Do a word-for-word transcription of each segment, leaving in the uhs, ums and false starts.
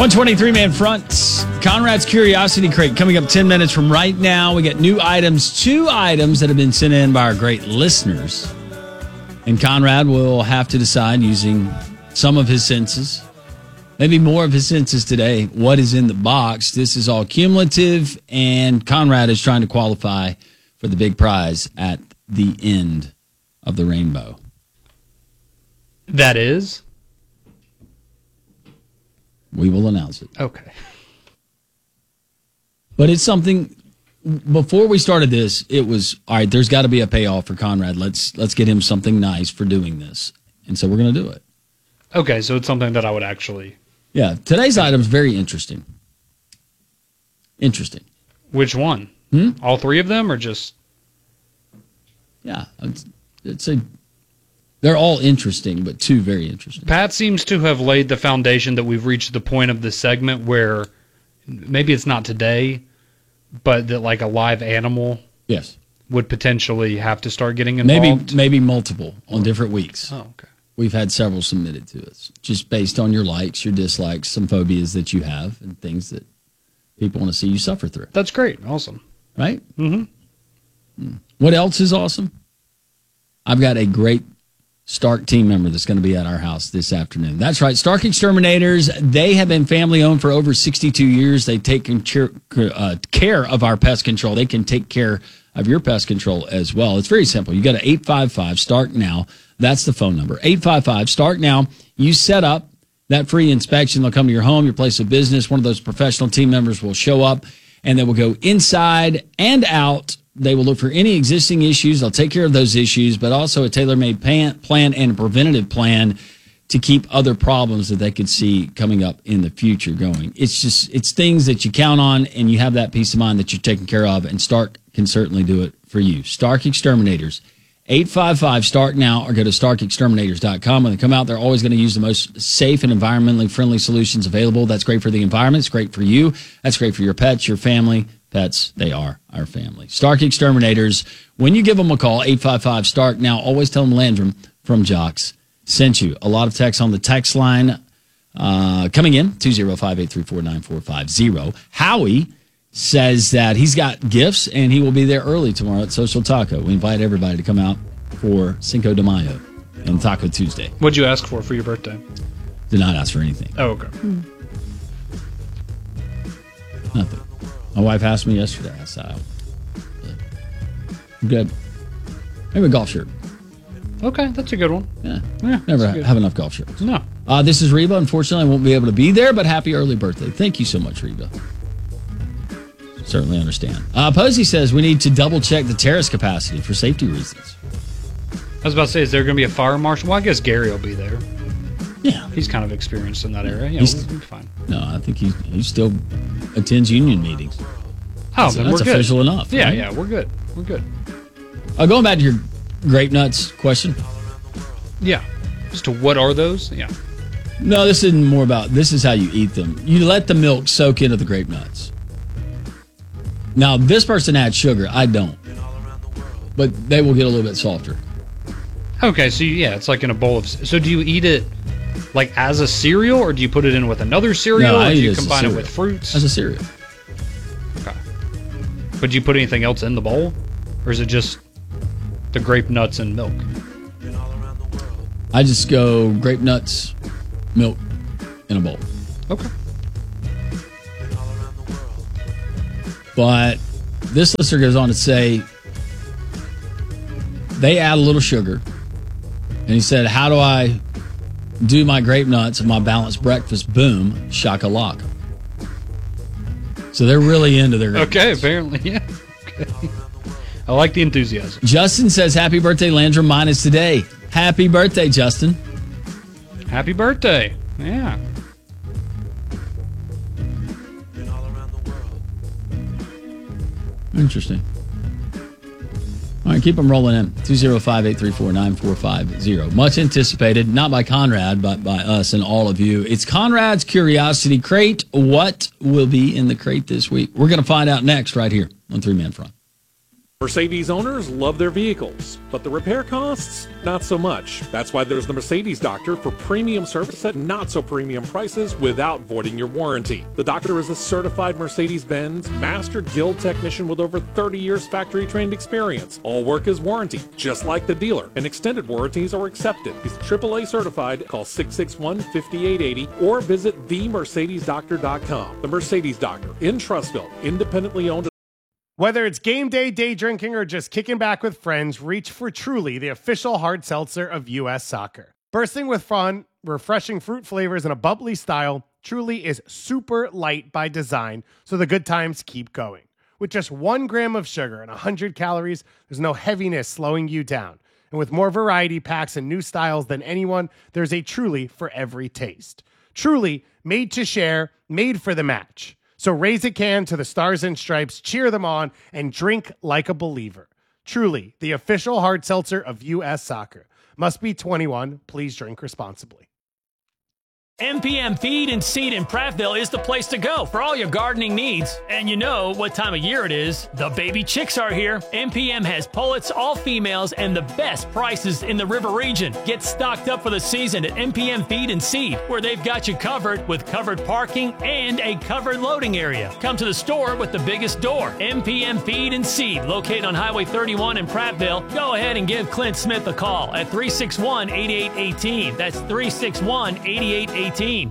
one twenty-three man front. Conrad's Curiosity Crate coming up ten minutes from right now. We got new items, two items that have been sent in by our great listeners. And Conrad will have to decide using some of his senses, maybe more of his senses today, what is in the box. This is all cumulative, and Conrad is trying to qualify for the big prize at the end of the rainbow. That is? We will announce it. Okay. But it's something, before we started this, it was, all right, there's got to be a payoff for Conrad. Let's let's get him something nice for doing this. And so we're going to do it. Okay, so it's something that I would actually... Yeah, today's item is very interesting. Interesting. Which one? Hmm? All three of them, or just... Yeah, it's, it's a... They're all interesting, but two very interesting. Pat seems to have laid the foundation that we've reached the point of this segment where maybe it's not today, but that like a live animal yes would potentially have to start getting involved. Maybe maybe multiple on different weeks. Oh, okay. We've had several submitted to us, just based on your likes, your dislikes, some phobias that you have, and things that people want to see you suffer through. That's great. Awesome. Right? Mm-hmm. What else is awesome? I've got a great Stark team member that's going to be at our house this afternoon. That's right. Stark Exterminators, they have been family owned for over sixty-two years. They take care, uh, care of our pest control. They can take care of your pest control as well. It's very simple. You go to eight five five STARK NOW. That's the phone number. eight five five STARK NOW. You set up that free inspection. They'll come to your home, your place of business. One of those professional team members will show up, and they will go inside and out. They will look for any existing issues. They'll take care of those issues, but also a tailor-made plan, plan and a preventative plan to keep other problems that they could see coming up in the future going. It's just, it's things that you count on, and you have that peace of mind that you're taken care of, and Stark can certainly do it for you. Stark Exterminators, eight five five STARK NOW, or go to stark exterminators dot com. When they come out, they're always going to use the most safe and environmentally friendly solutions available. That's great for the environment. It's great for you. That's great for your pets, your family. Pets, they are our family. Stark Exterminators, when you give them a call, eight five five STARK NOW, always tell them Landrum from Jocks sent you. A lot of texts on the text line uh, coming in, two oh five, eight three four, nine four five oh. Howie says that he's got gifts, and he will be there early tomorrow at Social Taco. We invite everybody to come out for Cinco de Mayo and Taco Tuesday. What'd you ask for for your birthday? Did not ask for anything. Oh, okay. Hmm. Nothing. My wife asked me yesterday. I said, I'm good. Maybe a golf shirt. Okay, that's a good one. Yeah. Yeah, Never ha- have enough golf shirts. No. Uh, this is Reba. Unfortunately, I won't be able to be there, but happy early birthday. Thank you so much, Reba. Certainly understand. Uh, Posey says we need to double check the terrace capacity for safety reasons. I was about to say, is there going to be a fire marshal? Well, I guess Gary will be there. Yeah. He's kind of experienced in that area. Yeah, He's- we'll be fine. No, I think he, he still attends union meetings. Oh, That's, then that's we're good. official enough. Yeah, right? yeah, we're good. We're good. Uh, going back to your grape nuts question. Yeah. As to what are those? Yeah. No, this isn't more about, this is how you eat them. You let the milk soak into the grape nuts. Now, this person adds sugar. I don't. But they will get a little bit softer. Okay, so you, yeah, it's like in a bowl of... So do you eat it like as a cereal, or do you put it in with another cereal, No, I or do eat you it as a combine it cereal. with fruits? As a cereal. Okay. But do you put anything else in the bowl? Or is it just the grape nuts and milk? I just go grape nuts, milk in a bowl. Okay. But this listener goes on to say they add a little sugar. And he said, how do I do my grape nuts and my balanced breakfast? Boom, shakalaka. So they're really into their grape Okay, nuts. apparently, yeah. Okay. I like the enthusiasm. Justin says, happy birthday, Landrum. Mine is today. Happy birthday, Justin. Happy birthday. Yeah. Interesting. All right, keep them rolling in. two oh five, eight three four, nine four five oh. Much anticipated, not by Conrad, but by us and all of you. It's Conrad's Curiosity Crate. What will be in the crate this week? We're going to find out next right here on Three Man Front. Mercedes owners love their vehicles, but the repair costs, not so much. That's why there's the Mercedes Doctor for premium service at not so premium prices without voiding your warranty. The Doctor is a certified Mercedes-Benz Master Guild technician with over thirty years factory trained experience. All work is warranty, just like the dealer, and extended warranties are accepted. He's triple A certified. Call six six one, five eight eight zero or visit the mercedes doctor dot com. The Mercedes Doctor in Trussville, independently owned. Whether it's game day, day drinking, or just kicking back with friends, reach for Truly, the official hard seltzer of U S Soccer. Bursting with fun, refreshing fruit flavors, and a bubbly style, Truly is super light by design, so the good times keep going. With just one gram of sugar and one hundred calories, there's no heaviness slowing you down. And with more variety packs and new styles than anyone, there's a Truly for every taste. Truly, made to share, made for the match. So raise a can to the Stars and Stripes, cheer them on, and drink like a believer. Truly, the official hard seltzer of U S Soccer. Must be twenty-one. Please drink responsibly. M P M Feed and Seed in Prattville is the place to go for all your gardening needs. And you know what time of year it is. The baby chicks are here. M P M has pullets, all females, and the best prices in the river region. Get stocked up for the season at M P M Feed and Seed, where they've got you covered with covered parking and a covered loading area. Come to the store with the biggest door. M P M Feed and Seed, located on Highway thirty-one in Prattville. Go ahead and give Clint Smith a call at three six one, eight eight one eight. That's three six one, eight eight one eight.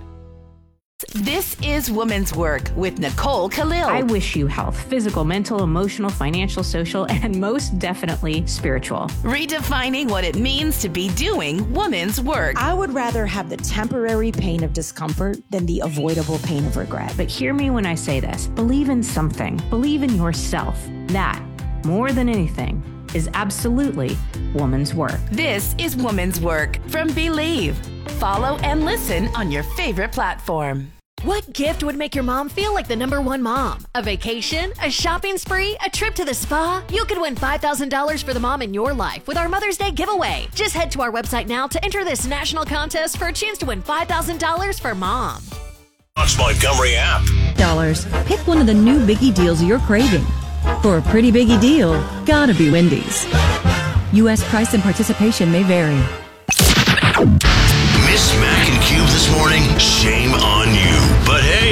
This is Woman's Work with Nicole Khalil. I wish you health, physical, mental, emotional, financial, social, and most definitely spiritual. Redefining what it means to be doing woman's work. I would rather have the temporary pain of discomfort than the avoidable pain of regret. But hear me when I say this. Believe in something. Believe in yourself. That, more than anything, is absolutely woman's work. This is Woman's Work from Believe. Follow and listen on your favorite platform. What gift would make your mom feel like the number one mom? A vacation? A shopping spree? A trip to the spa? You could win five thousand dollars for the mom in your life with our Mother's Day giveaway. Just head to our website now to enter this national contest for a chance to win five thousand dollars for mom. Watch Montgomery app. Dollars. Pick one of the new Biggie deals you're craving. For a pretty Biggie deal, gotta be Wendy's. U S price and participation may vary. Miss Mac and Cube this morning? Shame on you. But hey,